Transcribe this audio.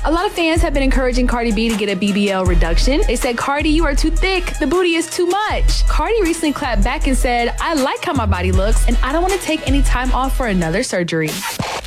A lot of fans have been encouraging Cardi B to get a BBL reduction. They said, Cardi, you are too thick. The booty is too much. Cardi recently clapped back and said, I like how my body looks and I don't want to take any time off for another surgery.